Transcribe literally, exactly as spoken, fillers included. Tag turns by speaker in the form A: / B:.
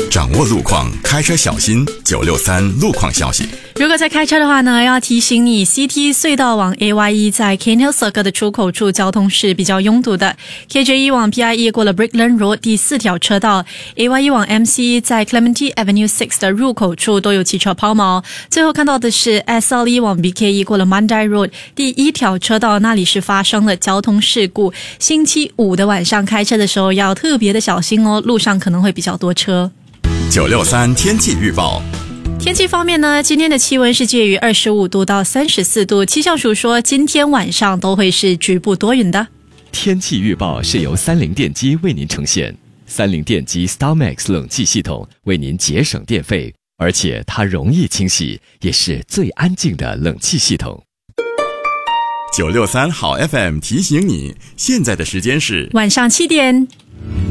A: 掌握路况，开车小心。九六三路况消息。
B: 如果在开车的话呢，要提醒你 C T 隧道往 A Y E 在 Cane Hill Circle 的出口处交通是比较拥堵的。 K J E 往 P I E 过了 Brickland Road 第四条车道， A Y E 往 M C E 在 Clementi Avenue 六的入口处都有汽车抛锚。最后看到的是 S L E 往 B K E 过了 Monday Road 第一条车道，那里是发生了交通事故。星期五的晚上开车的时候要特别的小心哦，路上可能会比较多车。
A: 九六三天气预报。
B: 天气方面呢，今天的气温是介于二十五度到三十四度，气象署说今天晚上都会是局部多云的。
C: 天气预报是由三菱电机为您呈现，三菱电机 StarMax 冷气系统为您节省电费，而且它容易清洗，也是最安静的冷气系统。
A: 九六三好 F M 提醒你，现在的时间是
B: 晚上七点。